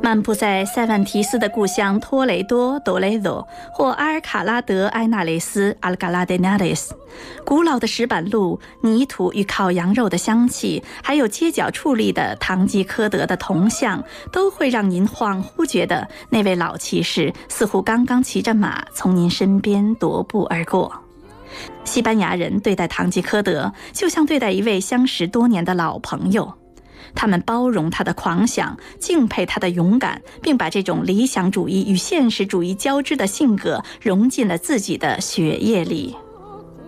漫步在塞万提斯的故乡托雷多 （Toledo） 或阿尔卡拉德埃纳雷斯 （Alcalá de Henares），古老的石板路、泥土与烤羊肉的香气，还有街角矗立的堂吉诃德的铜像，都会让您恍惚觉得那位老骑士似乎刚刚骑着马从您身边踱步而过。西班牙人对待堂吉诃德，就像对待一位相识多年的老朋友。他们包容他的狂想，敬佩他的勇敢，并把这种理想主义与现实主义交织的性格融进了自己的血液里。